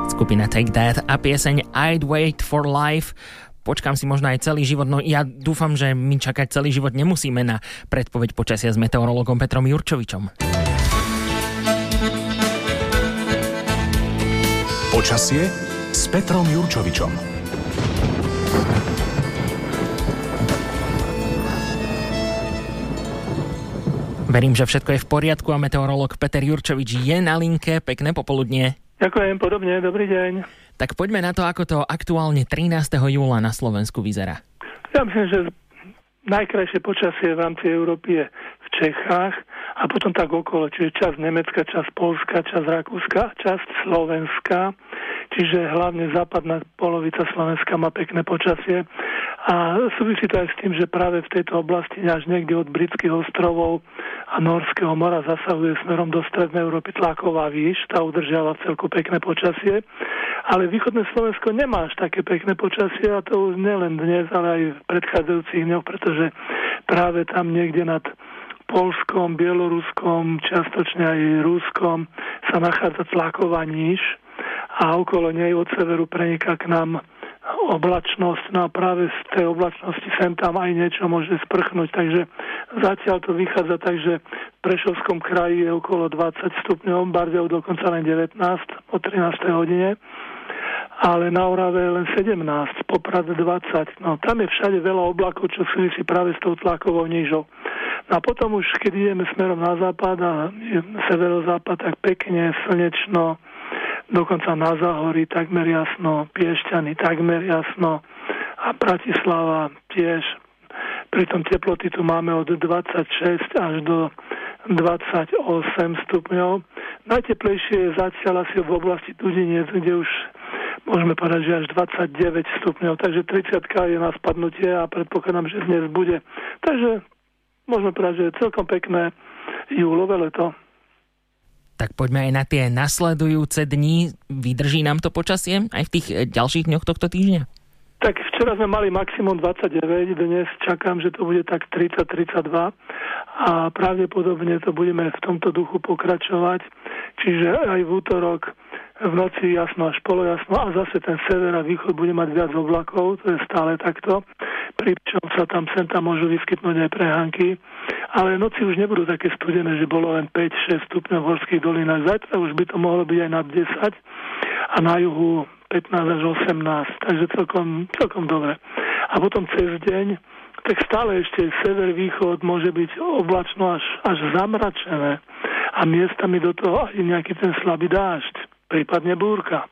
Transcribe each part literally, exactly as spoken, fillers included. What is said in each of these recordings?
Skupina Take That a pieseň I'd Wait for Life. Počkám si možno aj celý život, no ja dúfam, že my čakať celý život nemusíme na predpoveď počasia s meteorologom Petrom Jurčovičom. Počasie s Petrom Jurčovičom. Verím, že všetko je v poriadku a meteorológ Peter Jurčovič je na linke. Pekné popoludnie. Ďakujem, podobne, dobrý deň. Tak poďme na to, ako to aktuálne trinásteho júla na Slovensku vyzerá. Ja myslím, že najkrajšie počasie v rámci Európy je v Čechách a potom tak okolo, čiže časť Nemecka, časť Poľska, časť Rakúska, časť Slovenska, čiže hlavne západná polovica Slovenska má pekné počasie a súvisí to aj s tým, že práve v tejto oblasti až niekde od Britských ostrovov a Norského mora zasahuje smerom do strednej Európy tlaková výš, tá udržiava celku pekné počasie, ale východné Slovensko nemá až také pekné počasie a to už nielen dnes, ale aj v predchádzajúcich dňoch, pretože práve tam niekde nad Poľskom, Bieloruskom, čiastočne aj Ruskom sa nachádza tlaková níž a okolo nej od severu preniká k nám oblačnosť, no a práve z tej oblačnosti sem tam aj niečo môže sprchnúť, takže zatiaľ to vychádza tak, že v Prešovskom kraji je okolo dvadsať stupňov, Bardejov dokonca len devätnásť o trinástej hodine, ale na Orave len sedemnásť, Poprad dvadsať, no tam je všade veľa oblakov, čo súvisí práve s tou tlakovou nížou. No a potom už, keď ideme smerom na západ a severozápad, tak pekne, slnečno, dokonca na Záhorí takmer jasno, Piešťany takmer jasno a Bratislava tiež. Pritom teploty tu máme od dvadsaťšesť až do dvadsaťosem stupňov. Najteplejšie je zatiaľ asi v oblasti Dudiniec, kde už môžeme povedať, že až dvadsaťdeväť stupňov, takže tridsiatka je na spadnutie a predpokladám, že dnes bude. Takže môžeme povedať, že je celkom pekné júlové leto. Tak poďme aj na tie nasledujúce dni. Vydrží nám to počasie aj v tých ďalších dňoch tohto týždňa? Tak včera sme mali maximum dvadsaťdeväť, dnes čakám, že to bude tak tridsať tridsaťdva a pravdepodobne to budeme v tomto duchu pokračovať. Čiže aj v útorok v noci jasno až polojasno a zase ten sever a východ bude mať viac oblakov, to je stále takto, pričom sa tam sem tam môžu vyskytnúť aj prehánky, ale noci už nebudú také studené, že bolo len päť šesť stupňov v horských dolinách. Zajtra už by to mohlo byť aj nad desať a na juhu pätnásť až osemnásť, takže celkom, celkom dobre. A potom cez deň, tak stále ešte sever, východ môže byť oblačno až, až zamračené a miestami do toho aj nejaký ten slabý dážď, prípadne búrka.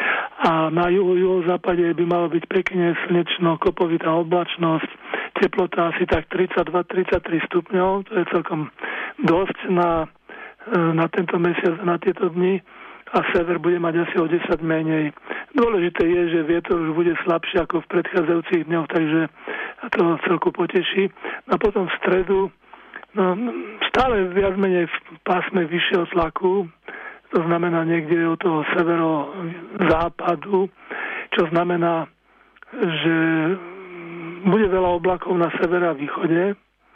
A na juhu, juhozápade by malo byť pekne slnečno, kopovitá oblačnosť, teplota asi tak tridsaťdva tridsaťtri stupňov, to je celkom dosť na, na tento mesiac, na tieto dni a sever bude mať asi o desať menej. Dôležité je, že vietor už bude slabší ako v predchádzajúcich dňoch, takže to celku poteší. A potom v stredu no, stále viac menej v pásme vyššieho tlaku, to znamená niekde od toho severozápadu, čo znamená, že bude veľa oblakov na severe a východe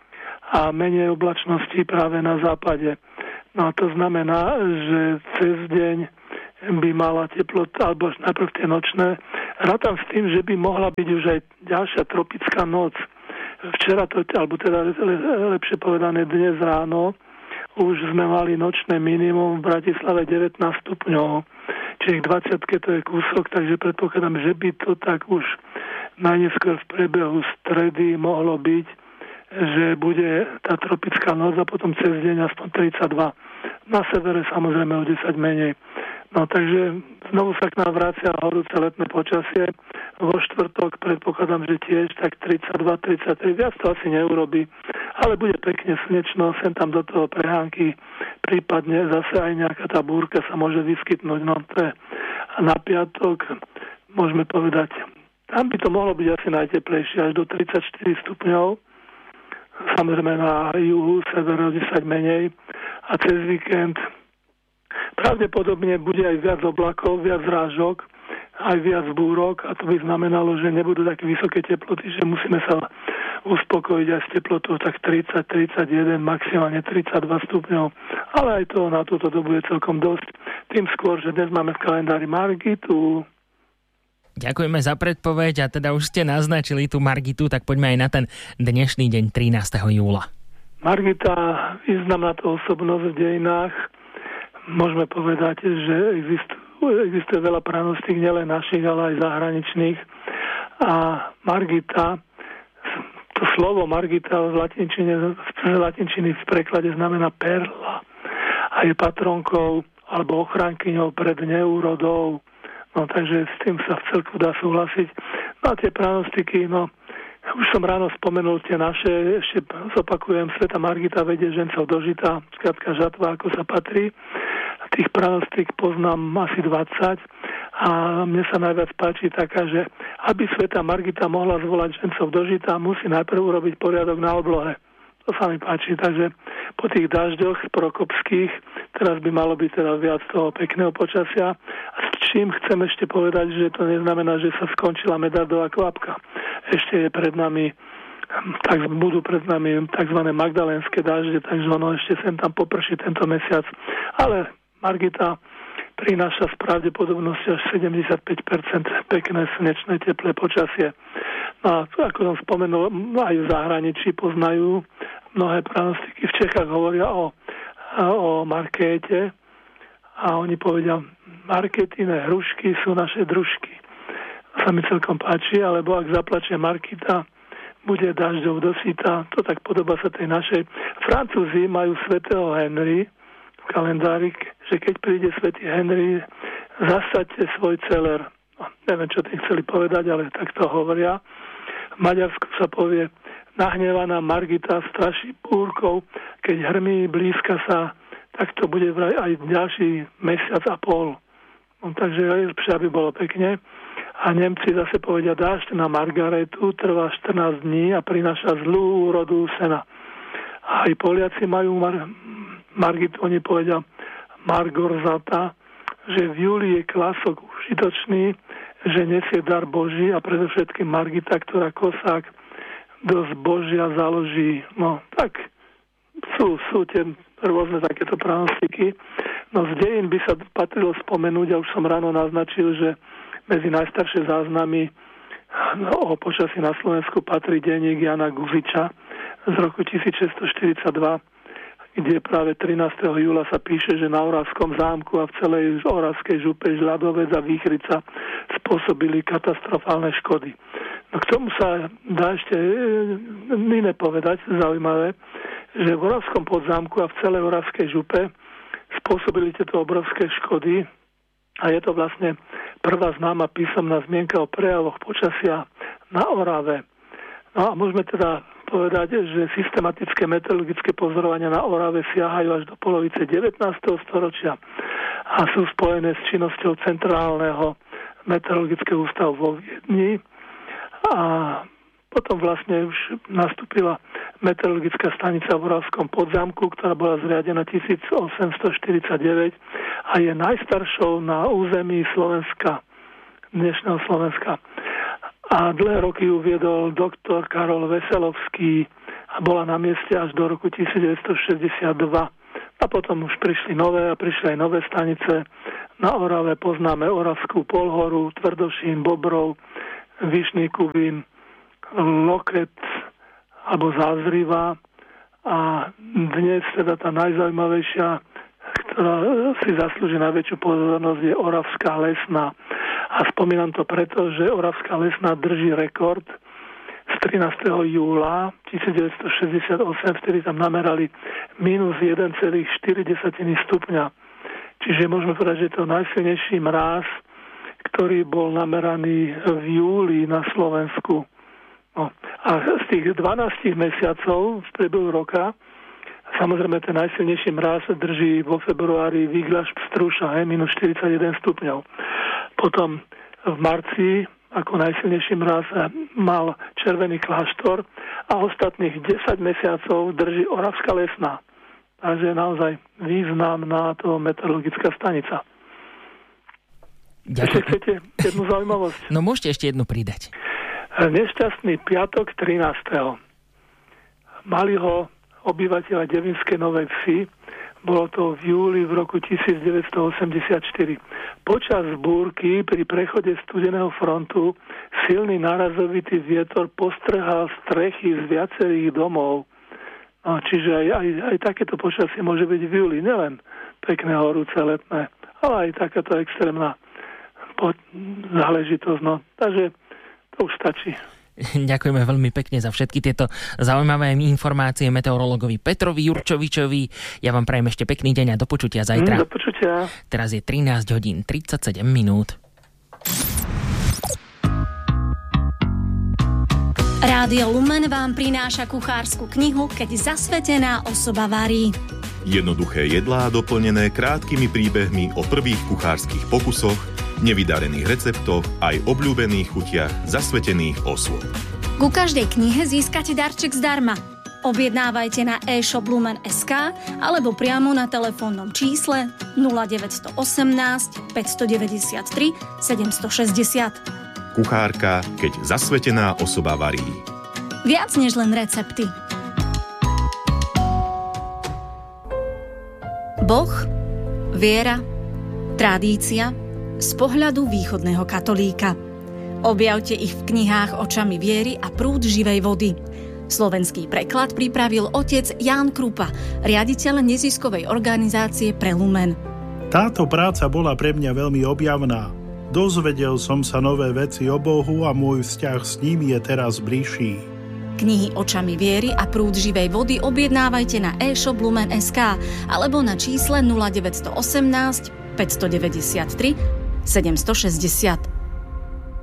a menej oblačností práve na západe. No a to znamená, že cez deň by mala teplota, alebo najprv tie nočné, rátam s tým, že by mohla byť už aj ďalšia tropická noc. Včera to, alebo teda lepšie povedané dnes ráno, už sme mali nočné minimum v Bratislave devätnásť stupňov, čiže k dvadsiatke to je kúsok, takže predpokladám, že by to tak už najneskôr v priebehu stredy mohlo byť, že bude tá tropická noc a potom cez deň aspoň tridsaťdva. Na severe samozrejme o desať menej. No takže znovu sa k nám vracia horúce letné počasie. Vo štvrtok predpokladám, že tiež tak tridsaťdva tridsaťtri, viac to asi neurobi, ale bude pekne slnečno, sem tam do toho prehánky, prípadne zase aj nejaká tá búrka sa môže vyskytnúť. No to je na piatok, môžeme povedať, tam by to mohlo byť asi najteplejšie, až do tridsaťštyri stupňov, samozrejme na juhu, severo desať menej a cez víkend pravdepodobne bude aj viac oblakov, viac zrážok, aj viac búrok a to by znamenalo, že nebudú také vysoké teploty, že musíme sa uspokojiť aj s teplotou tak tridsať tridsaťjeden, maximálne tridsaťdva stupňov. Ale aj to na túto dobu je celkom dosť. Tým skôr, že dnes máme v kalendári Margitu. Ďakujeme za predpoveď a teda už ste naznačili tú Margitu, tak poďme aj na ten dnešný deň trinásteho júla. Margita, významná to osobnosť v dejinách. Môžeme povedať, že existuje, existuje veľa pranostík, nielen našich, ale aj zahraničných. A Margita, to slovo Margita v latinčine, v latinčine v preklade znamená perla. A je patronkou alebo ochránkyňou pred neúrodou. No takže s tým sa v celku dá súhlasiť. No a tie pranostiky, no už som ráno spomenul tie naše, ešte zopakujem, Sveta Margita vedie žencov dožitá, skrátka žatva, ako sa patrí. Tých pranostík poznám asi dvadsať a mne sa najviac páči taká, že aby Sveta Margita mohla zvolať žencov dožitá, musí najprv urobiť poriadok na oblohe. To sa mi páči, takže po tých dažďoch prokopských teraz by malo byť teda viac toho pekného počasia. A s čím chcem ešte povedať, že to neznamená, že sa skončila medardová kvapka. Ešte je pred nami, tak budú pred nami tzv. Magdalénske dažde, takže ono ešte sem tam poprší tento mesiac. Ale Margita prináša s pravdepodobnosťou až sedemdesiatpäť percent pekné, slnečné, teplé počasie. No a ako som spomenul, aj v zahraničí poznajú mnohé pranostiky. V Čechách hovoria o, o markéte a oni povedia, marketine hrušky sú naše družky. To sa mi celkom páči, alebo ak zaplačie Margita, bude dažďov dosyta. To tak podobá sa tej našej. Francúzi majú svätého Henry v kalendári, že keď príde svätý Henry, zasaďte svoj celer. No, neviem, čo tým chceli povedať, ale tak to hovoria. V Maďarsku sa povie, nahnevaná Margita straší búrkou, keď hrmí blízka sa, tak to bude vraj aj ďalší mesiac a pol. No, takže lepšie, aby bolo pekne. A Nemci zase povedia, dážď na Margaretu trvá štrnásť dní a prináša zlú úrodu sena. A aj Poliaci majú Mar- Margitu, oni povedia Margorzata, že v júli je klasok užitočný, že nesie dar Boží a predovšetkým Margita, ktorá kosák do zbožia založí. No tak sú, sú tie rôzne takéto pranostiky. No z dejín by sa patrilo spomenúť, a už som ráno naznačil, že medzi najstaršie záznamy o počasí na Slovensku patrí denník Jana Guziča z roku tisícšesťstoštyridsaťdva, kde práve trinásteho júla sa píše, že na Oravskom zámku a v celej Oravskej župe ľadovec a výchrica spôsobili katastrofálne škody. No k tomu sa dá ešte iné povedať, zaujímavé, že v Oravskom podzámku a v celej Oravskej župe spôsobili tieto obrovské škody a je to vlastne prvá známa písomná zmienka o prejavoch počasia na Orave. No a môžeme teda povedať, že systematické meteorologické pozorovania na Orave siahajú až do polovice devätnásteho storočia a sú spojené s činnosťou Centrálneho meteorologického ústavu vo Viedni. A potom vlastne už nastúpila meteorologická stanica v Oravskom podzámku, ktorá bola zriadená tisícosemstoštyridsaťdeväť a je najstaršou na území Slovenska, dnešného Slovenska. A dlhé roky uviedol doktor Karol Veselovský a bola na mieste až do roku devätnásťstošesťdesiatdva. A potom už prišli nové a prišli aj nové stanice. Na Orave poznáme Oravskú Polhoru, Tvrdošín, Bobrov, Vyšný Kubín, Loket alebo Zázriva. A dnes teda tá najzaujímavejšia, ktorá si zaslúži najväčšiu pozornosť, je Oravská Lesná. A spomínam to preto, že Oravská Lesná drží rekord z trinásteho júla tisícdeväťstošesťdesiatosem, vtedy tam namerali mínus jeden celá štyri stupňa. Čiže môžeme povedať, že je to najsilnejší mráz, ktorý bol nameraný v júli na Slovensku. No. A z tých dvanásť mesiacov v priebehu roka samozrejme ten najsilnejší mráz drží vo februári Výgľaš Pstrúša, minus štyridsaťjeden stupňov. Potom v marci ako najsilnejší mráz mal Červený Kláštor a ostatných desať mesiacov drží Oravská Lesná. Takže je naozaj významná to meteorologická stanica. Ďakujem. Ešte chcete jednu zaujímavosť? No môžete ešte jednu pridať. Nešťastný piatok trinásteho Mali ho obyvateľa Devinskej Novej Vsi. Bolo to v júli v roku devätnásťstoosemdesiatštyri. Počas búrky pri prechode studeného frontu silný nárazovitý vietor postrhal strechy z viacerých domov. No, čiže aj, aj, aj takéto počasie môže byť v júli, nielen pekné horúce letné, ale aj takáto extrémna po- záležitosť. No. Takže to už stačí. Ďakujeme veľmi pekne za všetky tieto zaujímavé informácie meteorologovi Petrovi Jurčovičovi. Ja vám prajem ešte pekný deň a do počutia zajtra. Mm, do počutia. Teraz je trinásť hodín tridsaťsedem minút. Rádio Lumen vám prináša kuchársku knihu Keď zasvetená osoba varí. Jednoduché jedlá doplnené krátkými príbehmi o prvých kuchárskych pokusoch, nevydarených receptoch aj obľúbených chutiach zasvetených osôb. Ku každej knihe získate darček zdarma. Objednávajte na e-shop Lumen bodka es ká alebo priamo na telefónnom čísle nula deväť jedna osem, päť deväť tri, sedem šesť nula. Kuchárka, keď zasvetená osoba varí. Viac než len recepty. Boh, viera, tradícia z pohľadu východného katolíka. Objavte ich v knihách Očami viery a Prúd živej vody. Slovenský preklad pripravil otec Ján Krupa, riaditeľ neziskovej organizácie Pre Lumen. Táto práca bola pre mňa veľmi objavná. Dozvedel som sa nové veci o Bohu a môj vzťah s ním je teraz bližší. Knihy Očami viery a Prúd živej vody objednávajte na e-shop Lumen bodka es ká alebo na čísle nula deväť jedna osem, päť deväť tri, sedem šesť nula.